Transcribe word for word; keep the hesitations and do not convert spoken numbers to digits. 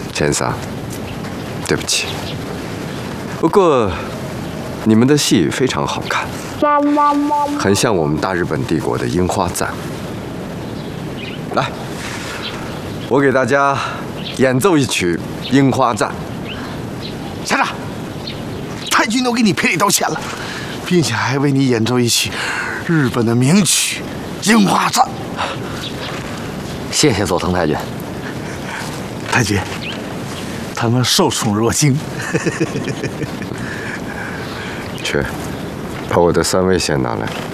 千桑，对不起。不过，你们的戏非常好看，很像我们大日本帝国的樱花赞。来，我给大家演奏一曲《樱花赞》。 校长，太君都给你赔礼道歉了，并且还为你演奏一曲日本的名曲《樱花赞》。 谢谢佐藤太君。 太君，他们受宠若惊。 去，把我的三味线拿来。